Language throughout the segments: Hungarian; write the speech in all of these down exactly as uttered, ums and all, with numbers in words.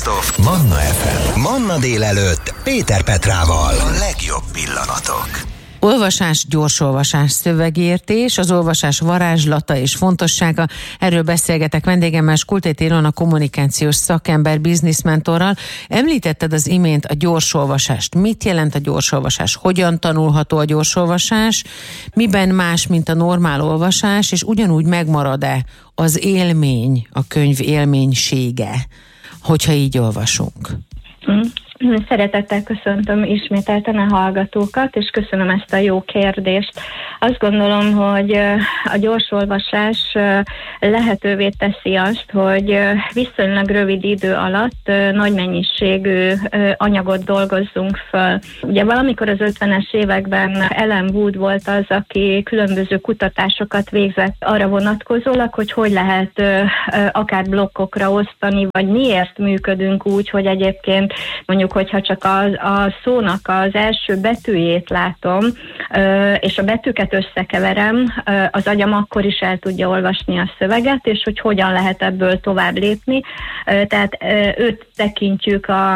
Best of Manna ef em. Manna délelőtt Péter Petrával. A legjobb pillanatok. Olvasás, gyorsolvasás, szövegértés, az olvasás varázslata és fontossága. Erről beszélgetek vendégemmel, Skultéti Ilona kommunikációs szakember, bizniszmentorral. Említetted az imént a gyorsolvasást. Mit jelent a gyorsolvasás? Hogyan tanulható a gyorsolvasás? Miben más, mint a normál olvasás? És ugyanúgy megmarad-e az élmény, a könyv élménysége, hogyha így olvasunk? Mm. Szeretettel köszöntöm ismételten a hallgatókat, és köszönöm ezt a jó kérdést. Azt gondolom, hogy a gyorsolvasás lehetővé teszi azt, hogy viszonylag rövid idő alatt nagy mennyiségű anyagot dolgozzunk föl. Ugye valamikor az ötvenes években Ellen Wood volt az, aki különböző kutatásokat végzett arra vonatkozólag, hogy hogy lehet akár blokkokra osztani, vagy miért működünk úgy, hogy egyébként mondjuk hogyha csak a, a szónak az első betűjét látom, és a betűket összekeverem, az agyam akkor is el tudja olvasni a szöveget, és hogy hogyan lehet ebből tovább lépni. Tehát őt tekintjük a,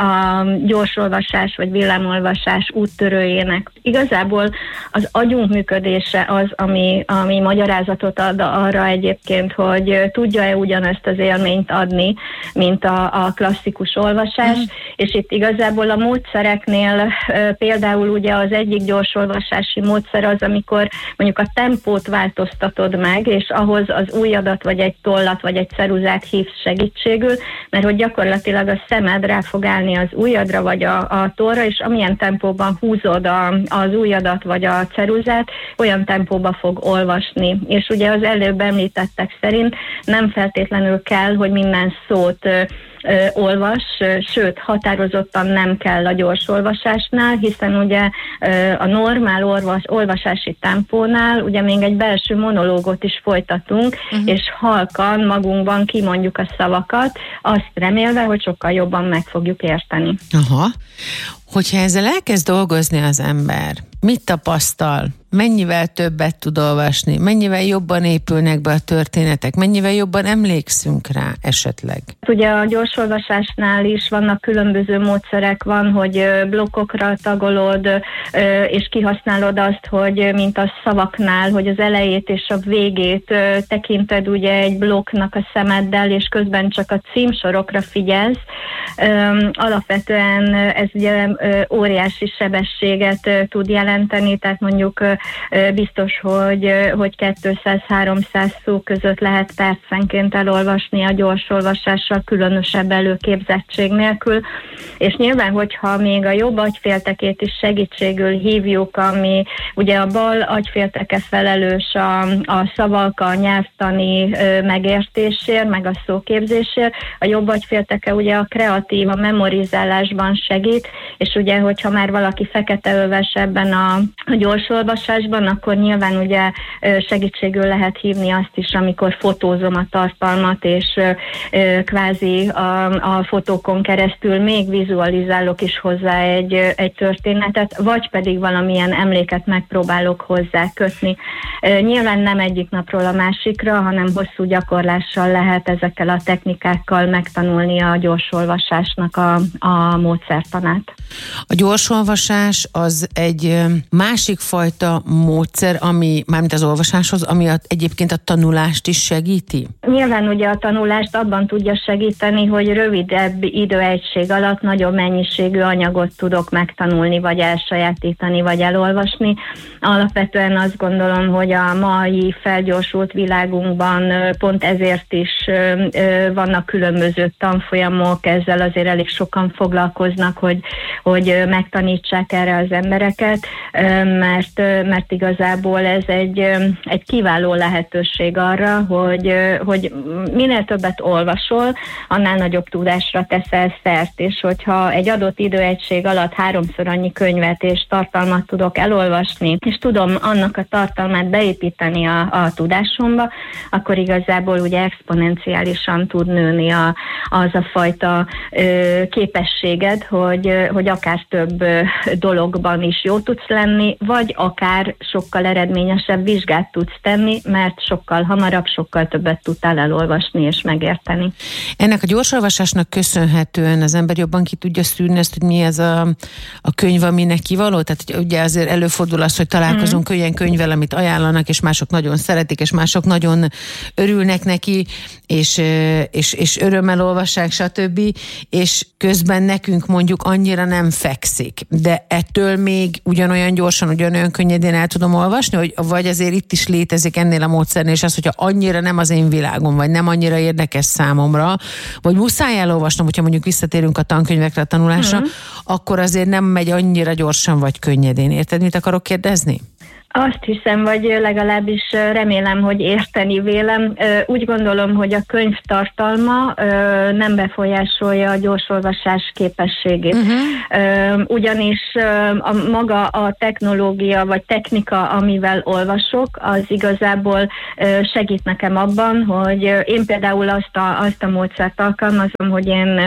a gyorsolvasás vagy villámolvasás úttörőjének. Igazából az agyunk működése az, ami, ami magyarázatot ad arra egyébként, hogy tudja-e ugyanezt az élményt adni, mint a, a klasszikus olvasás, mm. és itt igazából a módszereknél például ugye az egyik gyorsolvasási módszer az, amikor mondjuk a tempót változtatod meg, és ahhoz az ujjadat, vagy egy tollat, vagy egy ceruzát hívsz segítségül, mert hogy gyakorlatilag a szemed rá fog állni az ujjadra, vagy a, a tollra, és amilyen tempóban húzod a, az ujjadat, vagy a ceruzát, olyan tempóba fog olvasni. És ugye az előbb említettek szerint nem feltétlenül kell, hogy minden szót Ö, olvas, ö, sőt, határozottan nem kell a gyorsolvasásnál, hiszen ugye ö, a normál olvas, olvasási tempónál ugye még egy belső monológot is folytatunk, uh-huh. és halkan magunkban kimondjuk a szavakat, azt remélve, hogy sokkal jobban meg fogjuk érteni. Aha. Hogyha ezzel elkezd dolgozni az ember, mit tapasztal? Mennyivel többet tud olvasni? Mennyivel jobban épülnek be a történetek? Mennyivel jobban emlékszünk rá esetleg? Ugye a gyorsolvasásnál is vannak különböző módszerek, van, hogy blokkokra tagolod, és kihasználod azt, hogy mint a szavaknál, hogy az elejét és a végét tekinted ugye egy blokknak a szemeddel, és közben csak a címsorokra figyelsz. Alapvetően ez ugye óriási sebességet tud jelenteni, tehát mondjuk biztos, hogy, hogy kétszáz-háromszáz szó között lehet percenként elolvasni a gyorsolvasással, különösebb előképzettség nélkül. És nyilván, hogyha még a jobb agyféltekét is segítségül hívjuk, ami ugye a bal agyfélteke felelős a, a szavak, a nyelvtani megértésért, meg a szóképzésért, a jobb agyfélteke ugye a kreatív, a memorizálásban segít, és ugye, hogyha már valaki feketeöves ebben a, a gyorsolvasásban, akkor nyilván ugye segítségül lehet hívni azt is, amikor fotózom a tartalmat, és kvázi a, a fotókon keresztül még vizualizálok is hozzá egy, egy történetet, vagy pedig valamilyen emléket megpróbálok hozzá kötni. Nyilván nem egyik napról a másikra, hanem hosszú gyakorlással lehet ezekkel a technikákkal megtanulni a gyorsolvasásnak a, a módszertanát. A gyorsolvasás az egy másik fajta módszer, ami mármint az olvasáshoz, ami a, egyébként a tanulást is segíti? Nyilván ugye a tanulást abban tudja segíteni, hogy rövidebb időegység alatt nagyobb mennyiségű anyagot tudok megtanulni, vagy elsajátítani, vagy elolvasni. Alapvetően azt gondolom, hogy a mai felgyorsult világunkban pont ezért is vannak különböző tanfolyamok, ezzel azért elég sokan foglalkoznak, hogy, hogy megtanítsák erre az embereket, mert, mert igazából ez egy, egy kiváló lehetőség arra, hogy, hogy minél többet olvasol, annál nagyobb tudásra teszel szert, és hogyha egy adott időegység alatt háromszor annyi könyvet és tartalmat tudok elolvasni, és tudom annak a tartalmát beépíteni a, a tudásomba, akkor igazából ugye exponenciálisan tud nőni a, az a fajta képességed, hogy, hogy akár több dologban is jó tudsz lenni, vagy akár sokkal eredményesebb vizsgát tudsz tenni, mert sokkal hamarabb, sokkal többet tudtál elolvasni és megérteni. Ennek a gyorsolvasásnak köszönhetően az ember jobban ki tudja szűrni ezt, hogy mi ez a, a könyv, ami neki való? Tehát ugye azért előfordul az, hogy találkozunk mm. olyan könyvvel, amit ajánlanak, és mások nagyon szeretik, és mások nagyon örülnek neki, és, és, és örömmel olvassák, stb. És közben nekünk mondjuk annyira nem fekszik. De ettől még ugyanolyan gyorsan, ugyanolyan könnyedén el tudom olvasni, hogy vagy azért itt is létezik ennél a módszernél, és az, hogyha annyira nem az én világom, vagy nem annyira érdekes számomra, vagy muszáj elolvasnom, hogyha mondjuk visszatérünk a tankönyvekre, a tanulásra, mm. akkor azért nem megy annyira gyorsan, vagy könnyedén. Érted, mit akarok kérdezni? Azt hiszem, vagy legalábbis remélem, hogy érteni vélem. Úgy gondolom, hogy a könyv tartalma nem befolyásolja a gyorsolvasás képességét. Uh-huh. Ugyanis a maga a technológia vagy technika, amivel olvasok, az igazából segít nekem abban, hogy én például azt a, azt a módszert alkalmazom, hogy én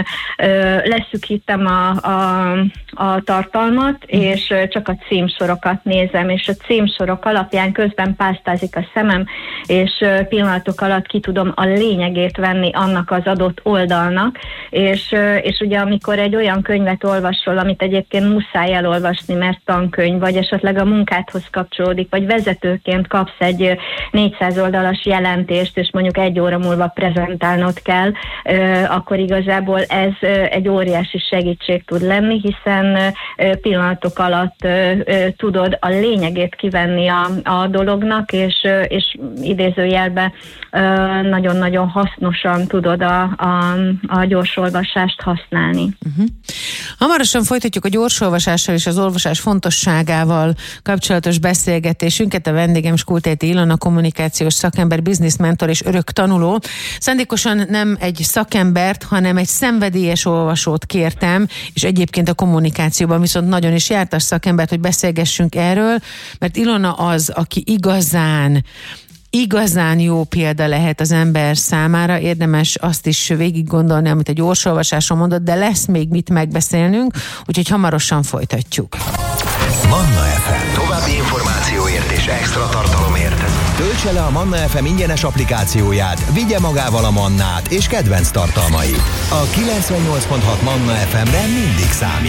leszűkítem a, a, a tartalmat, uh-huh. és csak a címsorokat nézem, és a címsorokat sorok alapján közben pásztázik a szemem, és pillanatok alatt ki tudom a lényegét venni annak az adott oldalnak, és, és ugye amikor egy olyan könyvet olvasol, amit egyébként muszáj elolvasni, mert tankönyv, vagy esetleg a munkádhoz kapcsolódik, vagy vezetőként kapsz egy négyszáz oldalas jelentést, és mondjuk egy óra múlva prezentálnod kell, akkor igazából ez egy óriási segítség tud lenni, hiszen pillanatok alatt tudod a lényegét kivenni A, a dolognak, és, és idézőjelben nagyon-nagyon hasznosan tudod a, a, a gyorsolvasást használni. Uh-huh. Hamarosan folytatjuk a gyorsolvasással és az olvasás fontosságával kapcsolatos beszélgetésünket. A vendégem Skultéti Ilona, kommunikációs szakember, business mentor és örök tanuló. Szándékosan nem egy szakembert, hanem egy szenvedélyes olvasót kértem, és egyébként a kommunikációban viszont nagyon is jártas szakembert, hogy beszélgessünk erről, mert Ilona az, aki igazán igazán jó példa lehet az ember számára, érdemes azt is végig gondolni, amit a gyorsolvasáson mondott, de lesz még mit megbeszélnünk, úgyhogy hamarosan folytatjuk. Manna ef em. További információért és extra tartalomért töltse le a Manna ef em ingyenes applikációját, vigye magával a Mannát és kedvenc tartalmait. A kilencvennyolc pont hat Manna ef emre mindig számít.